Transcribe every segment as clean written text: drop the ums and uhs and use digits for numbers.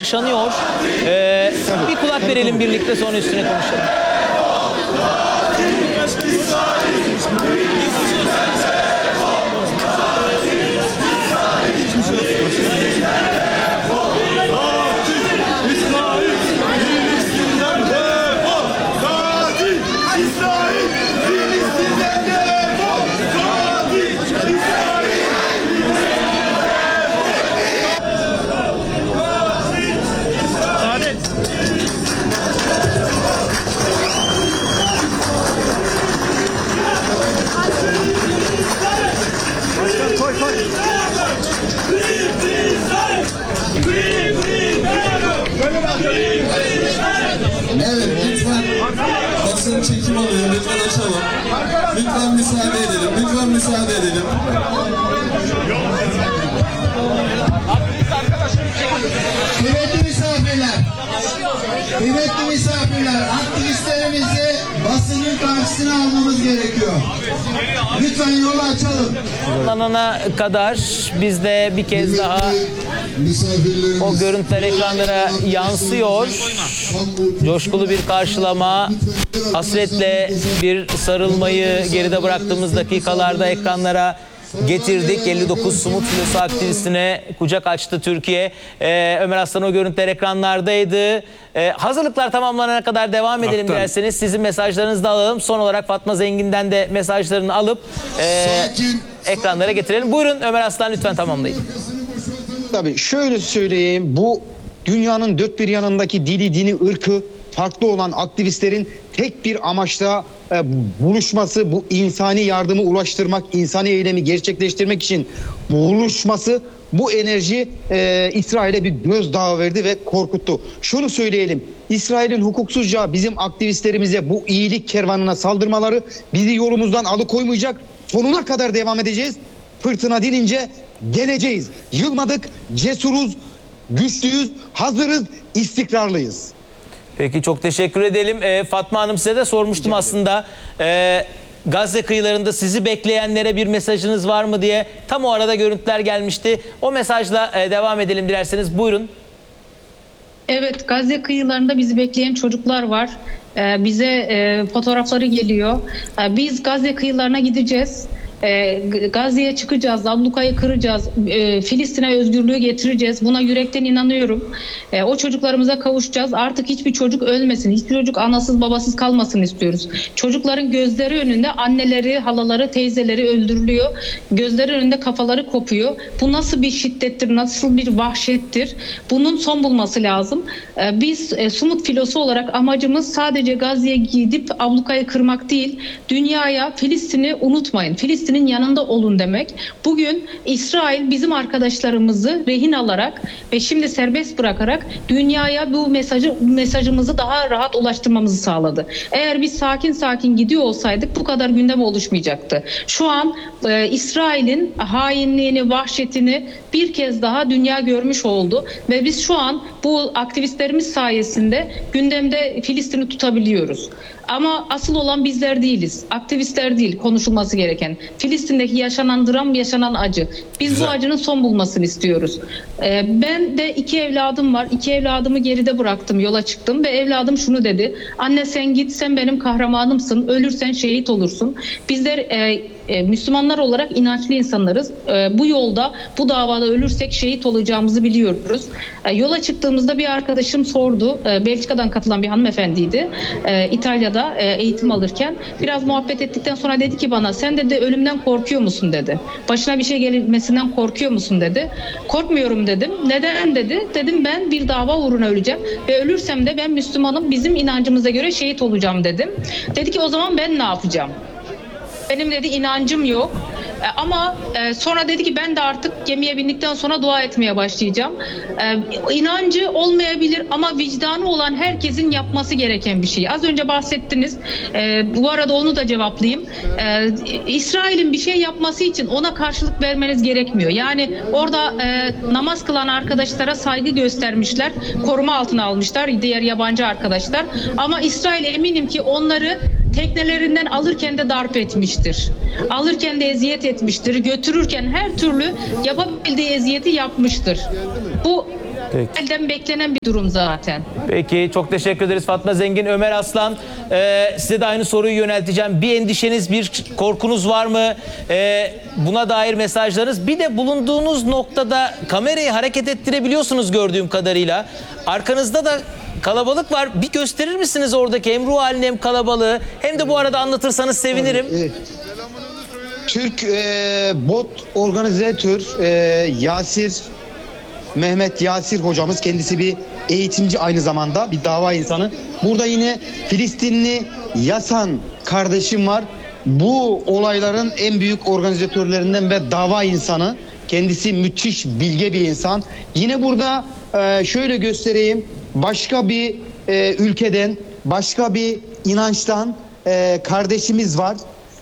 yaşanıyor. Bir kulak verelim birlikte, sonra üstüne konuşalım. Evet, lütfen basın çekim alıyor, lütfen açalım. Lütfen müsaade edelim, lütfen müsaade edelim. Kıymetli misafirler, kıymetli misafirler, aktivistlerimizi basının karşısına almamız gerekiyor. Lütfen yolu açalım. Anana kadar biz de bir kez daha o görüntüler ekranlara yansıyor. Coşkulu bir karşılama, hasretle bir sarılmayı geride bıraktığımız dakikalarda ekranlara getirdik. 59 Sumut Filosu aktivistine kucak açtı Türkiye. Ömer Aslan o görüntüler ekranlardaydı. Hazırlıklar tamamlanana kadar devam edelim derseniz. Sizin mesajlarınızı da alalım. Son olarak Fatma Zengin'den de mesajlarını alıp ekranlara getirelim. Buyurun Ömer Aslan, lütfen tamamlayın. Tabii şöyle söyleyeyim, bu dünyanın dört bir yanındaki dili, dini, ırkı farklı olan aktivistlerin tek bir amaçla buluşması, bu insani yardımı ulaştırmak, insani eylemi gerçekleştirmek için buluşması, bu enerji İsrail'e bir gözdağı verdi ve korkuttu. Şunu söyleyelim, İsrail'in hukuksuzca bizim aktivistlerimize bu iyilik kervanına saldırmaları bizi yolumuzdan alıkoymayacak. Sonuna kadar devam edeceğiz. Fırtına dinince geleceğiz. Yılmadık, cesuruz, güçlüyüz, hazırız, istikrarlıyız. Peki, çok teşekkür edelim. Fatma Hanım, size de sormuştum aslında. Gazze kıyılarında sizi bekleyenlere bir mesajınız var mı diye. Tam o arada görüntüler gelmişti. O mesajla devam edelim dilerseniz. Buyurun. Evet, Gazze kıyılarında bizi bekleyen çocuklar var. Bize fotoğrafları geliyor. Biz Gazze kıyılarına gideceğiz. Gazze'ye çıkacağız, ablukayı kıracağız, Filistin'e özgürlüğü getireceğiz. Buna yürekten inanıyorum. O çocuklarımıza kavuşacağız. Artık hiçbir çocuk ölmesin, hiçbir çocuk anasız babasız kalmasın istiyoruz. Çocukların gözleri önünde anneleri, halaları, teyzeleri öldürülüyor. Gözleri önünde kafaları kopuyor. Bu nasıl bir şiddettir, nasıl bir vahşettir? Bunun son bulması lazım. Biz Sumut Filosu olarak amacımız sadece Gazze'ye gidip ablukayı kırmak değil, dünyaya Filistin'i unutmayın, Filistin'in yanında olun demek. Bugün İsrail bizim arkadaşlarımızı rehin alarak ve şimdi serbest bırakarak dünyaya bu mesajımızı daha rahat ulaştırmamızı sağladı. Eğer biz sakin sakin gidiyor olsaydık bu kadar gündem oluşmayacaktı. Şu an İsrail'in hainliğini, vahşetini bir kez daha dünya görmüş oldu ve biz şu an bu aktivistlerimiz sayesinde gündemde Filistin'i tutabiliyoruz. Ama asıl olan bizler değiliz. Aktivistler değil konuşulması gereken. Filistin'deki yaşanan dram, yaşanan acı. Biz bu acının son bulmasını istiyoruz. Ben de 2 evladım var. 2 evladımı geride bıraktım, yola çıktım ve evladım şunu dedi. Anne, sen git, sen benim kahramanımsın. Ölürsen şehit olursun. Bizler Müslümanlar olarak inançlı insanlarız. Bu yolda, bu davada ölürsek şehit olacağımızı biliyoruz. Yola çıktığımızda bir arkadaşım sordu. Belçika'dan katılan bir hanımefendiydi. İtalya'da eğitim alırken. Biraz muhabbet ettikten sonra dedi ki bana, sen dedi ölümden korkuyor musun dedi. Başına bir şey gelmesinden korkuyor musun dedi. Korkmuyorum dedim. Neden dedi. Dedim ben bir dava uğruna öleceğim ve ölürsem de ben Müslümanım, bizim inancımıza göre şehit olacağım dedim. Dedi ki o zaman ben ne yapacağım? Benim dedi inancım yok. Ama sonra dedi ki ben de artık gemiye bindikten sonra dua etmeye başlayacağım. İnancı olmayabilir ama vicdanı olan herkesin yapması gereken bir şey. Az önce bahsettiniz. Bu arada onu da cevaplayayım. İsrail'in bir şey yapması için ona karşılık vermeniz gerekmiyor. Yani orada namaz kılan arkadaşlara saygı göstermişler. Koruma altına almışlar diğer yabancı arkadaşlar. Ama İsrail eminim ki onları teknelerinden alırken de darp etmiştir. Alırken de eziyet etmiştir. Götürürken her türlü yapabildiği eziyeti yapmıştır. Bu Elden beklenen bir durum zaten. Peki çok teşekkür ederiz Fatma Zengin. Ömer Aslan, size de aynı soruyu yönelteceğim. Bir endişeniz, bir korkunuz var mı? Buna dair mesajlarınız. Bir de bulunduğunuz noktada kamerayı hareket ettirebiliyorsunuz gördüğüm kadarıyla. Arkanızda da kalabalık var. Bir gösterir misiniz oradaki hem ruh halini hem kalabalığı? Hem de bu arada anlatırsanız sevinirim. Türk bot organizatör Mehmet Yasir hocamız, kendisi bir eğitimci, aynı zamanda bir dava insanı. Burada yine Filistinli Yasan kardeşim var. Bu olayların en büyük organizatörlerinden ve dava insanı. Kendisi müthiş bilge bir insan. Yine burada şöyle göstereyim. Başka bir ülkeden, başka bir inançtan kardeşimiz var.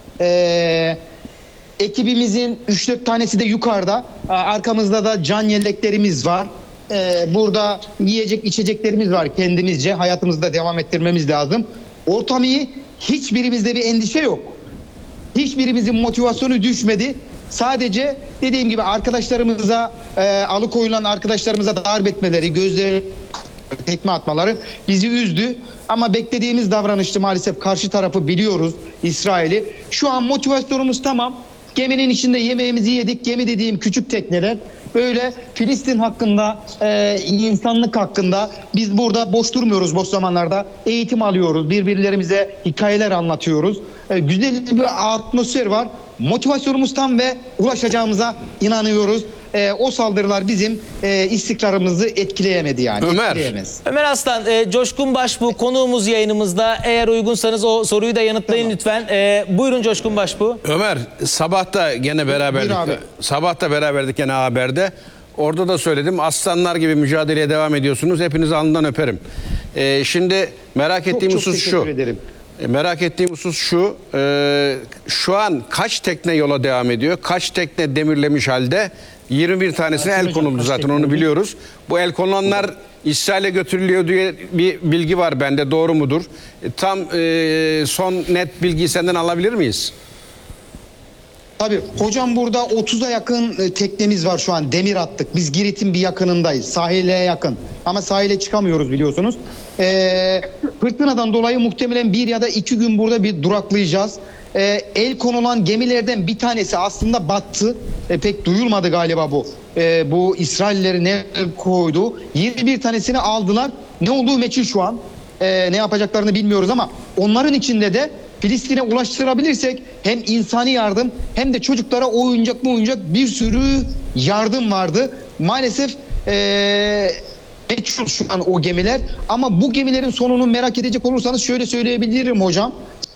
Ekibimizin 3-4 tanesi de yukarıda. Arkamızda da can yeleklerimiz var. Burada yiyecek içeceklerimiz var kendimizce. Hayatımızda devam ettirmemiz lazım. Ortam iyi. Hiçbirimizde bir endişe yok. Hiçbirimizin motivasyonu düşmedi. Sadece dediğim gibi arkadaşlarımıza, alıkoyulan arkadaşlarımıza darp etmeleri, gözleri tekme atmaları bizi üzdü. Ama beklediğimiz davranıştı maalesef. Karşı tarafı biliyoruz, İsrail'i. Şu an motivasyonumuz tamam. Geminin içinde yemeğimizi yedik. Gemi dediğim küçük tekneler. Böyle Filistin hakkında, insanlık hakkında biz burada boş durmuyoruz boş zamanlarda. Eğitim alıyoruz. Birbirlerimize hikayeler anlatıyoruz. Güzel bir atmosfer var. Motivasyonumuz tam ve ulaşacağımıza inanıyoruz. O saldırılar bizim istikrarımızı etkileyemedi yani. Ömer. Etkileyemez. Ömer Aslan, Coşkun Başbuğ konuğumuz yayınımızda. Eğer uygunsanız o soruyu da yanıtlayın lütfen. Buyurun Coşkun Başbuğ. Ömer, sabah da gene beraberdik. Buyur abi. Sabah da beraberdik gene haberde. Orada da söyledim. Aslanlar gibi mücadeleye devam ediyorsunuz. Hepinizi alnından öperim. Şimdi merak ettiğim çok husus şu. teşekkür ederim. Merak ettiğim husus şu. Şu an kaç tekne yola devam ediyor? Kaç tekne demirlemiş halde? 21 tanesine el konuldu zaten, onu biliyoruz. Bu el konulanlar İsrail'e götürülüyor diye bir bilgi var bende. Doğru mudur? Tam son net bilgiyi senden alabilir miyiz? Tabii hocam, burada 30'a yakın teknemiz var şu an, demir attık. Biz Girit'in bir yakınındayız, sahile yakın. Ama sahile çıkamıyoruz biliyorsunuz. Fırtınadan dolayı muhtemelen 1 ya da 2 gün burada bir duraklayacağız. El konulan gemilerden bir tanesi aslında battı. Pek duyulmadı galiba bu. Bu İsraillileri ne koydu? 21 tanesini aldılar. Ne olduğu meçhul şu an. Ne yapacaklarını bilmiyoruz ama onların içinde de Filistin'e ulaştırabilirsek hem insani yardım hem de çocuklara oyuncak bir sürü yardım vardı. Maalesef meçhul şu an o gemiler, ama bu gemilerin sonunu merak edecek olursanız şöyle söyleyebilirim hocam.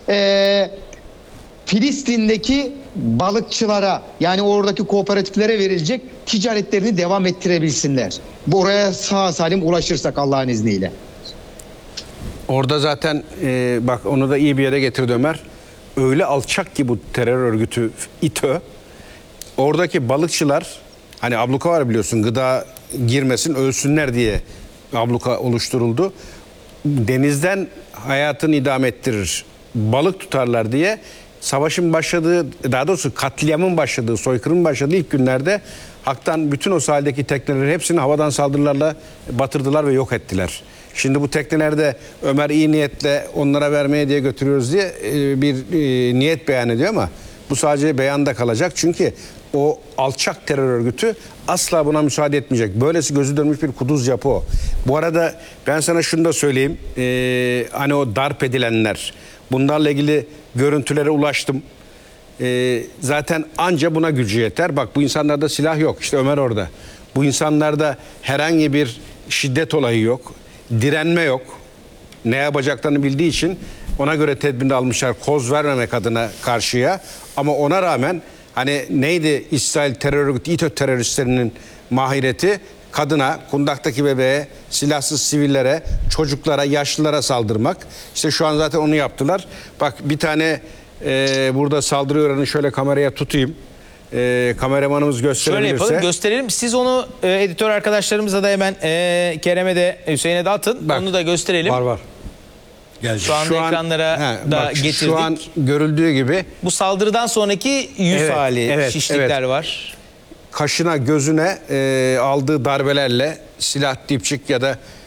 Filistin'deki balıkçılara, yani oradaki kooperatiflere verilecek ticaretlerini devam ettirebilsinler. Buraya sağ salim ulaşırsak Allah'ın izniyle. Orada zaten bak, onu da iyi bir yere getirdi Ömer. Öyle alçak ki bu terör örgütü İTÖ. Oradaki balıkçılar, hani abluka var biliyorsun, gıda girmesin ölsünler diye abluka oluşturuldu. Denizden hayatını idame ettirir, balık tutarlar diye savaşın başladığı, daha doğrusu katliamın başladığı, soykırımın başladığı ilk günlerde haktan bütün o sahildeki tekneleri hepsini havadan saldırılarla batırdılar ve yok ettiler. Şimdi bu teknelerde Ömer iyi niyetle onlara vermeye diye götürüyoruz diye bir niyet beyan ediyor ama bu sadece beyanda kalacak. Çünkü o alçak terör örgütü asla buna müsaade etmeyecek. Böylesi gözü dönmüş bir kuduz yapı o. Bu arada ben sana şunu da söyleyeyim. Hani o darp edilenler, bunlarla ilgili görüntülere ulaştım. Zaten anca buna gücü yeter. Bak, bu insanlarda silah yok. İşte Ömer orada. Bu insanlarda herhangi bir şiddet olayı yok. Direnme yok. Ne yapacaklarını bildiği için ona göre tedbirini almışlar. Koz vermemek adına karşıya. Ama ona rağmen hani neydi İsrail terör örgütü, İTÖ teröristlerinin mahireti? Kadına, kundaktaki bebeğe, silahsız sivillere, çocuklara, yaşlılara saldırmak. İşte şu an zaten onu yaptılar. Bak, bir tane burada saldırı öğreni şöyle kameraya tutayım. Kameramanımız gösterebilirse. Şöyle yapalım, gösterelim. Siz onu editör arkadaşlarımıza da hemen Kerem'e de Hüseyin'e de atın. Bak, onu da gösterelim. Var. Şu anda ekranlara da getirdik. Şu an görüldüğü gibi. Bu saldırıdan sonraki yüz hali, şişlikler var. Kaşına, gözüne aldığı darbelerle silah, dipçik ya da